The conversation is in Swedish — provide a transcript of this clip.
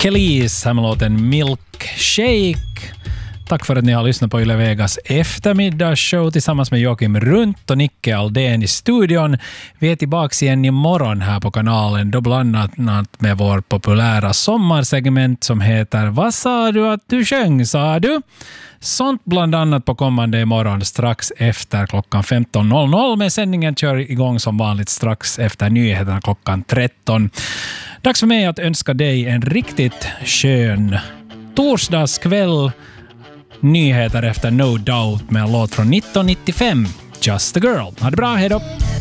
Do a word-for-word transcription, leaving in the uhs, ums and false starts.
Kelis här med låten Milkshake. Tack för att ni har lyssnat på Yle Vegas eftermiddagsshow tillsammans med Joakim Runt och Nicke Aldén i studion. Vi är tillbaka igen imorgon här på kanalen, då bland annat med vår populära sommarsegment som heter Vad sa du att du sjöng, sa du? Sånt bland annat på kommande imorgon strax efter klockan femton noll noll, men sändningen kör igång som vanligt strax efter nyheterna klockan tretton. Dags för mig att önska dig en riktigt skön torsdagskväll. Nyheter efter No Doubt med en låt från nittonhundranittiofem, Just a Girl. Ha det bra, hej då!